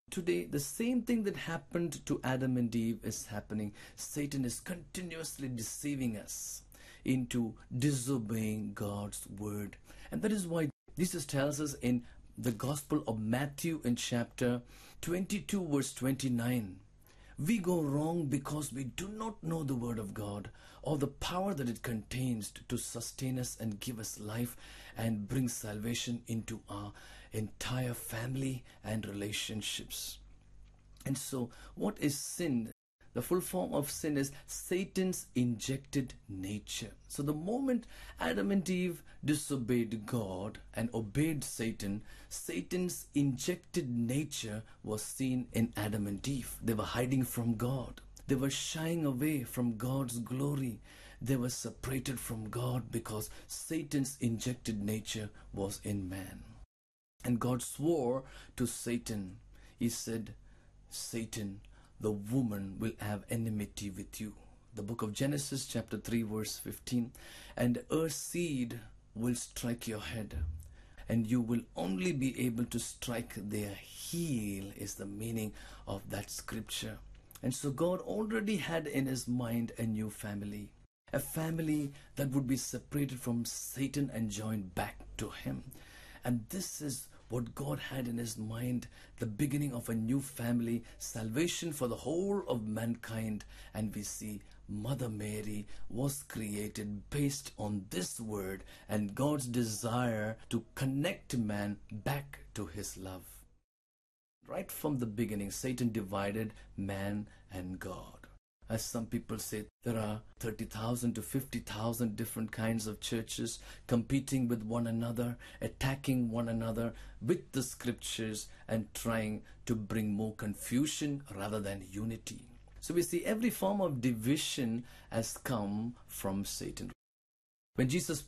Today, the same thing that happened to Adam and Eve is happening. Satan is continuously deceiving us into disobeying God's word. And that is why Jesus tells us in the Gospel of Matthew in chapter 22 verse 29, we go wrong because we do not know the word of God or the power that it contains to sustain us and give us life and bring salvation into our entire family and relationships. And so, what is sin? The full form of sin is Satan's injected nature. So the moment Adam and Eve disobeyed God and obeyed Satan, Satan's injected nature was seen in Adam and Eve. They were hiding from God. They were shying away from God's glory. They were separated from God because Satan's injected nature was in man. And God swore to Satan. He said, Satan, the woman will have enmity with you. The book of Genesis chapter 3 verse 15. And her seed will strike your head, and you will only be able to strike their heel, is the meaning of that scripture. And so God already had in his mind a new family. A family that would be separated from Satan and joined back to him. And this is what God had in his mind, the beginning of a new family, salvation for the whole of mankind. And we see Mother Mary was created based on this word and God's desire to connect man back to his love. Right from the beginning, Satan divided man and God. As some people say, there are 30,000 to 50,000 different kinds of churches competing with one another, attacking one another with the scriptures and trying to bring more confusion rather than unity. So we see every form of division has come from Satan. When Jesus